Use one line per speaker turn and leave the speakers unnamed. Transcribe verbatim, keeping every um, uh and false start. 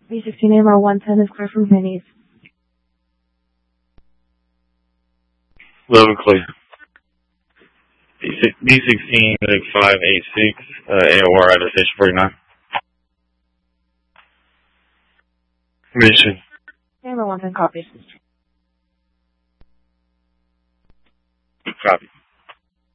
B sixteen A M R one ten is clear from Pennies.
eleven clear. B sixteen five eight six, uh, A O R out of station forty-nine. Mission.
A M R one ten copies.
Copy.